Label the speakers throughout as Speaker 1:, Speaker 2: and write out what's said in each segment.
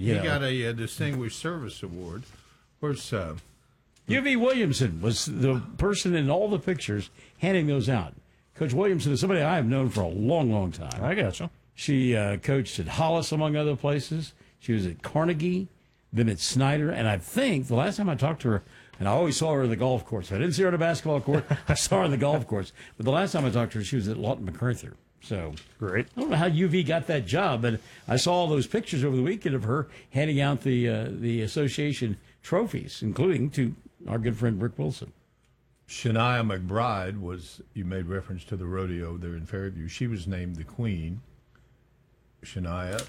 Speaker 1: He got a Distinguished Service Award. Where's
Speaker 2: UV Williamson was the person in all the pictures handing those out. Coach Williamson is somebody I have known for a long, long time.
Speaker 3: I got you.
Speaker 2: She coached at Hollis, among other places. She was at Carnegie, then at Snyder, and I think the last time I talked to her, and I always saw her on the golf course. I didn't see her on the basketball court. I saw her on the golf course. But the last time I talked to her, she was at Lawton MacArthur. So
Speaker 3: great.
Speaker 2: I don't know how UV got that job, but I saw all those pictures over the weekend of her handing out the association trophies, including to our good friend Rick Wilson.
Speaker 1: Shania McBride you made reference to the rodeo there in Fairview. She was named the queen, Shania,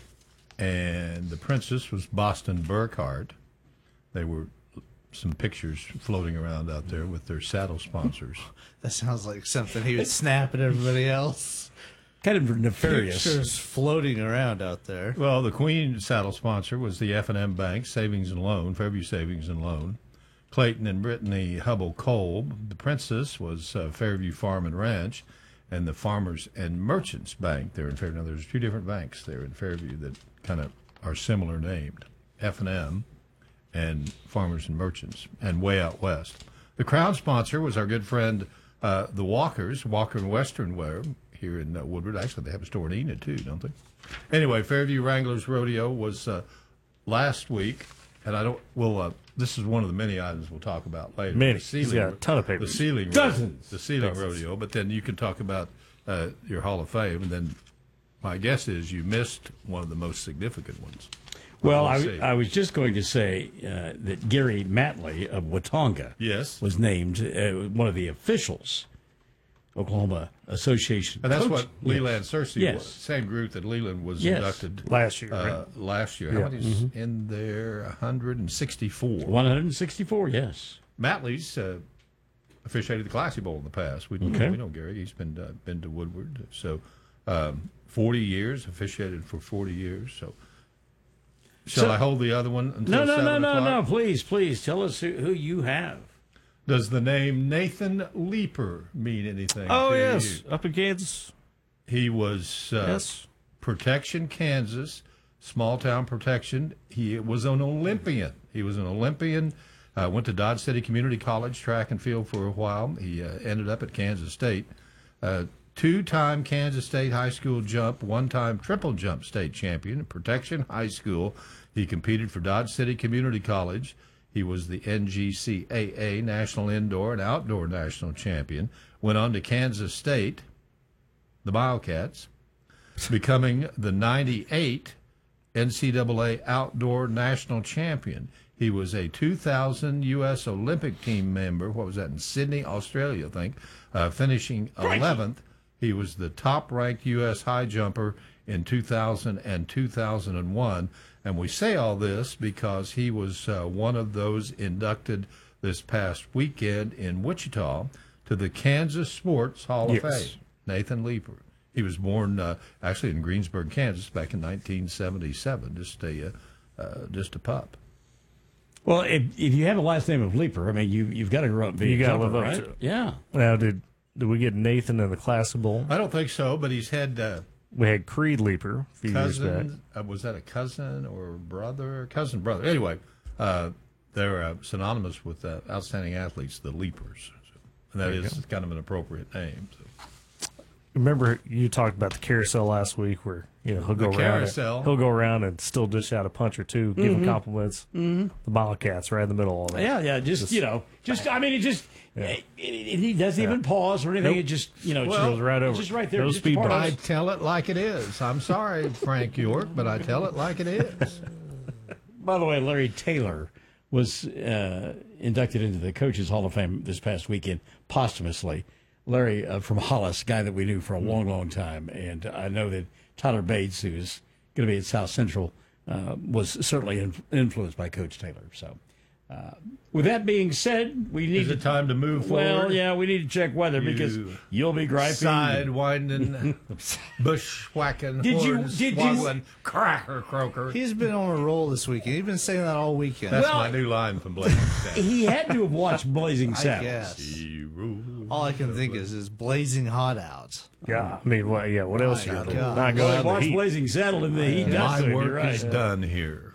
Speaker 1: and the princess was Boston Burkhart. They were some pictures floating around out there with their saddle sponsors.
Speaker 4: That sounds like something he would snap at everybody else.
Speaker 2: Kind of nefarious.
Speaker 4: Pictures floating around out there.
Speaker 1: Well, the queen saddle sponsor was the F&M Bank Savings and Loan, Fairview Savings and Loan. Clayton and Brittany Hubble-Kolb. The princess was Fairview Farm and Ranch, and the Farmers and Merchants Bank there in Fairview. Now, there's two different banks there in Fairview that kind of are similar named, F&M and Farmers and Merchants, and way out west. The crown sponsor was our good friend, the Walkers, Walker and Western Wear, here in Woodward. Actually, they have a store in Enid, too, don't they? Anyway, Fairview Wranglers Rodeo was last week, and this is one of the many items we'll talk about later.
Speaker 3: Many. He's got a ton of papers.
Speaker 1: The ceiling
Speaker 2: Dozens.
Speaker 1: The ceiling rodeo, but then you can talk about your Hall of Fame, and then my guess is you missed one of the most significant ones.
Speaker 2: Well, I was just going to say that Gary Matley of Watonga was named one of the officials, Oklahoma Association.
Speaker 1: And that's
Speaker 2: coach.
Speaker 1: what Leland Searcy
Speaker 2: Yes.
Speaker 1: was. Same group that Leland was inducted
Speaker 3: last year. Right?
Speaker 1: Last year. How many's in there? 164.
Speaker 2: 164, yes.
Speaker 1: Matley's officiated the Classy Bowl in the past. We know Gary. He's been to Woodward. So 40 years, officiated for 40 years. So shall I hold the other one until 7 o'clock?
Speaker 2: No. Please. Tell us who you have.
Speaker 1: Does the name Nathan Leeper mean anything
Speaker 3: Oh,
Speaker 1: to
Speaker 3: yes.
Speaker 1: you?
Speaker 3: Up in Kansas.
Speaker 1: He was Protection, Kansas, small town protection. He was an Olympian. Went to Dodge City Community College, track and field for a while. He ended up at Kansas State. Two-time Kansas State high school jump, one-time triple jump state champion, Protection High School. He competed for Dodge City Community College. He was the NGCAA National Indoor and Outdoor National Champion. Went on to Kansas State, the Wildcats, becoming the 98 NCAA Outdoor National Champion. He was a 2000 U.S. Olympic team member. What was that, in Sydney, Australia, I think, finishing 11th. He was the top-ranked U.S. high jumper in 2000 and 2001. And we say all this because he was one of those inducted this past weekend in Wichita to the Kansas Sports Hall of Fame, Nathan Leeper. He was born actually in Greensburg, Kansas, back in 1977, just a pup.
Speaker 2: Well, if you have a last name of Leeper, I mean, you've got to grow up being a jumper,
Speaker 3: live up
Speaker 2: right?
Speaker 3: to it.
Speaker 2: Yeah.
Speaker 3: Now, did we get Nathan in the Classic Bowl?
Speaker 1: I don't think so, but he's had
Speaker 3: we had Creed Leeper a few years back.
Speaker 1: Was that a cousin or brother? Cousin, brother. Anyway, they're synonymous with outstanding athletes, the Leapers. So, and that is kind of an appropriate name. So.
Speaker 3: Remember you talked about the carousel last week where he'll go around and still dish out a punch or two, give him compliments. The Wildcats right in the middle of all that.
Speaker 2: Yeah, he doesn't even pause or anything. It just,
Speaker 3: goes right over.
Speaker 2: Just right there.
Speaker 3: No
Speaker 2: just
Speaker 3: speed bumps.
Speaker 1: I tell it like it is. I'm sorry, Frank York, but I tell it like it is.
Speaker 2: By the way, Larry Taylor was inducted into the Coaches Hall of Fame this past weekend posthumously. Larry from Hollis, a guy that we knew for a long, long time. And I know that Tyler Bates, who's going to be at South Central, was certainly influenced by Coach Taylor. So, with that being said, we need
Speaker 1: time to move forward.
Speaker 2: Well, yeah, we need to check weather because you'll be griping.
Speaker 1: Sidewinding, bushwhacking, horn-swaggling, cracker croaker.
Speaker 4: He's been on a roll this weekend. He's been saying that all weekend.
Speaker 1: That's my new line from Blazing Saddles.
Speaker 2: He had to have watched Blazing
Speaker 4: I
Speaker 2: Saddles.
Speaker 4: guess. All I can think is blazing hot out.
Speaker 3: Yeah, I mean, what else? You're not going
Speaker 2: Well,
Speaker 3: out
Speaker 2: watch
Speaker 3: the heat.
Speaker 2: Blazing Saddle in the heat.
Speaker 1: My
Speaker 2: You're
Speaker 1: work
Speaker 2: right.
Speaker 1: is done here.